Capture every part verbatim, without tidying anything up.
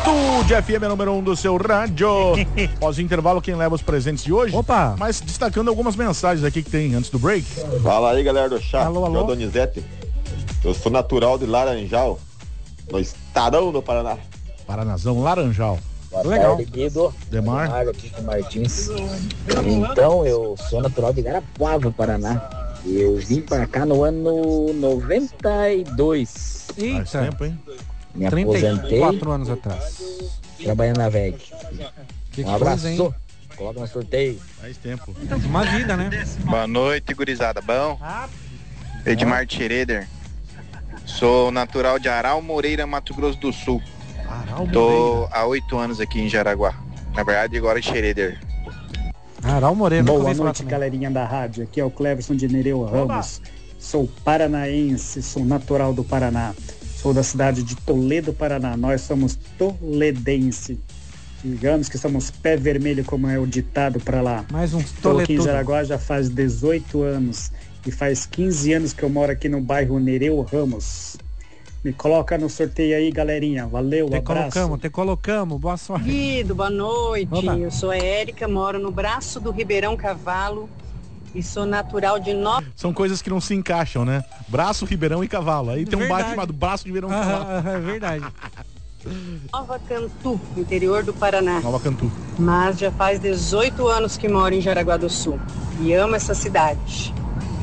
Estúdio F M número um do seu rádio. Após o intervalo, quem leva os presentes de hoje? Opa! Mas destacando algumas mensagens aqui que tem antes do break. Fala aí, galera do chá. Alô, alô. Eu, Donizete. Eu sou natural de Laranjal, no Estadão do Paraná. Paranazão, Laranjal. Boa Legal. tarde, Guido. Demar. Demar aqui com Martins. Então, eu sou natural de Garapuava, Paraná. E eu vim pra cá no ano noventa e dois. Faz Eita, tempo, hein? Me trinta e aposentei, quatro anos atrás. trabalhando na V E G. Que Um coisa, abraço. hein? Coloca no sorteio. Faz tempo. Uma vida, né? Boa noite, gurizada. Bom? Edmar Schroeder. Sou natural de Aral Moreira, Mato Grosso do Sul. Aral Tô Moreira. há oito anos aqui em Jaraguá. Na verdade, agora é Schroeder. Aral Moreira. nunca Boa ouvi falar noite, também. galerinha da rádio. Aqui é o Cleverson de Nereu Ramos. Sou paranaense, sou natural do Paraná. Sou da cidade de Toledo, Paraná. Nós somos toledense. Digamos que somos pé vermelho, como é o ditado para lá. Mais uns Estou aqui em toletudo. Jaraguá já faz dezoito anos. E faz quinze anos que eu moro aqui no bairro Nereu Ramos. Me coloca no sorteio aí, galerinha. Valeu, Te abraço. colocamos, te colocamos. Boa sorte. Guido, boa noite. Opa. Eu sou a Érica, moro no braço do Ribeirão Cavalo e sou natural de Nova São coisas que não se encaixam, né? Braço, Ribeirão e Cavalo. Aí tem um Verdade. bairro chamado Braço, Ribeirão e Cavalo. Ah, é verdade. Cantu, interior do Paraná. Nova Cantu. Mas já faz dezoito anos que moro em Jaraguá do Sul e amo essa cidade.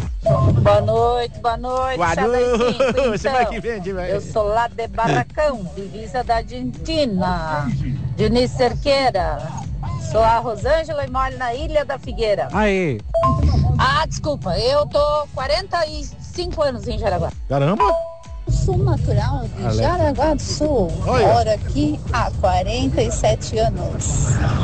Boa noite, boa noite. Boa Chá das noite. cinco. Você vai que Então, vende, velho. eu sou lá de Barracão, divisa da Argentina. Dionísio Cerqueira. Sou a Rosângela e moro na Ilha da Figueira. Aê. Ah, desculpa, eu tô quarenta e cinco anos em Jaraguá. Caramba! Sou natural de Ale- Jaraguá do Sul. Olha. Moro aqui há quarenta e sete anos.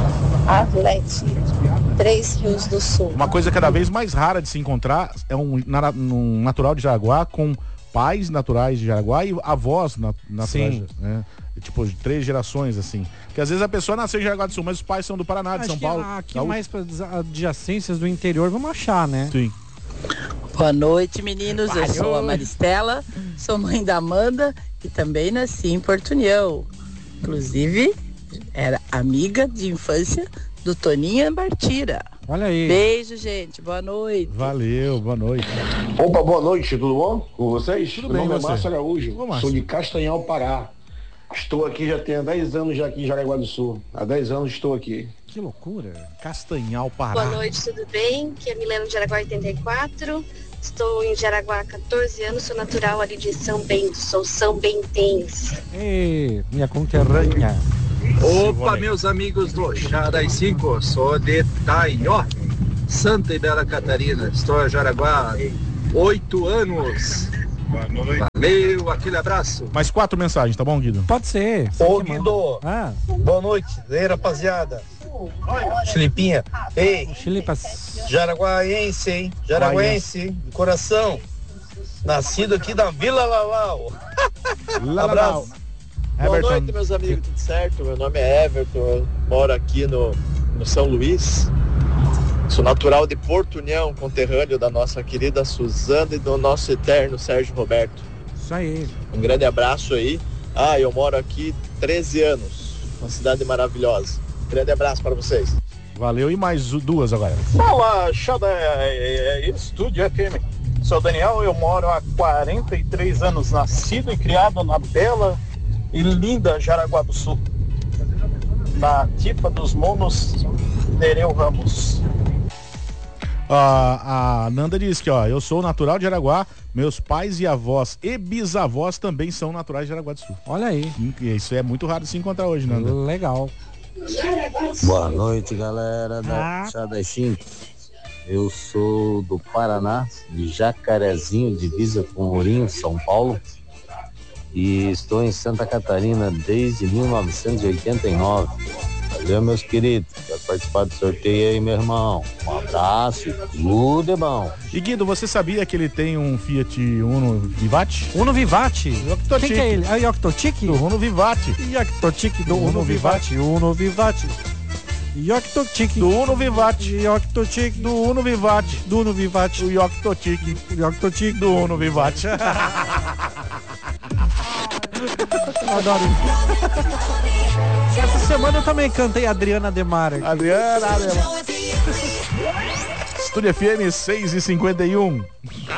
Arlete, Três Rios do Sul. Uma coisa cada vez mais rara de se encontrar é um, na- um natural de Jaraguá com pais naturais de Jaraguá e avós nat- naturais, Sim. né? Tipo, de três gerações, assim. Porque às vezes a pessoa nasceu em Jaraguá do Sul, mas os pais são do Paraná, de Acho São que Paulo. aqui da U- mais para adjacências do interior vamos achar, né? Sim. Boa noite, meninos. Eu Boa sou a noite. Maristela, sou mãe da Amanda e também nasci em Porto União. Inclusive, era amiga de infância do Toninho Bartira. Olha aí. Beijo, gente. Boa noite. Valeu, boa noite. Opa, boa noite, tudo bom com vocês? Tudo Meu bem, nome é você? Márcio Araújo, Ô, Márcio. sou de Castanhal, Pará. Estou aqui já tem dez anos já aqui em Jaraguá do Sul. Há dez anos estou aqui. Que loucura. Castanhal, Pará. Boa noite, tudo bem? Aqui é Milena de Jaraguá oitenta e quatro. Estou em Jaraguá há catorze anos, sou natural ali de São Bento, sou São Bentense. Ei, minha conterrânea. Opa, meus amigos do Chá das cinco, sou de Taió, Santa e Bela Catarina. Estou em Jaraguá há oito anos. Boa noite. Valeu, aquele abraço. Mais quatro mensagens, tá bom, Guido? Pode ser. Ô, Guido, Ah, boa noite. E aí, rapaziada? Filipinha, ei, Chilipas. jaraguaense, hein? Jaraguense, hein? De coração. Nascido aqui da Vila Lalau. Abraço. Everton. Boa noite, meus amigos, tudo certo? Meu nome é Everton, eu moro aqui no, no São Luís. Sou natural de Porto União, conterrâneo da nossa querida Suzana e do nosso eterno Sérgio Roberto. Isso aí. Um grande abraço aí. Ah, eu moro aqui treze anos, uma cidade maravilhosa. Grande abraço para vocês. Valeu. E mais duas agora. Fala, Xada, é, é, Estúdio F M. Sou Daniel, eu moro há quarenta e três anos, nascido e criado na bela e linda Jaraguá do Sul. Na Tipa dos Monos, Nereu Ramos. A, a Nanda diz que, ó, eu sou natural de Jaraguá, meus pais e avós e bisavós também são naturais de Jaraguá do Sul. Olha aí. Isso é muito raro de se encontrar hoje, Nanda. Legal. Boa noite, galera da Ah. Chá das cinco. Eu sou do Paraná, de Jacarezinho, divisa com Ourinho, São Paulo. E estou em Santa Catarina desde mil novecentos e oitenta e nove. Valeu, meus queridos. Quero participar do sorteio aí, meu irmão. Um abraço, tudo é bom. E Guido, você sabia que ele tem um Fiat Uno Vivati? Uno Vivati? Yoctotic. Quem que é ele? Ah, Yoctotic? Do Uno Vivati. Yoctotic do Uno Uno Vivati. Uno Vivati. Yoctotic Do Uno Vivati. Yoctotic Do Uno Vivati. do Uno Vivati. O Yoctotic. Yoctotic Do Uno Vivati. Eu adoro isso. semana eu também cantei Adriana Demar aqui. Adriana Demar. Estúdio F M seis e cinquenta e um.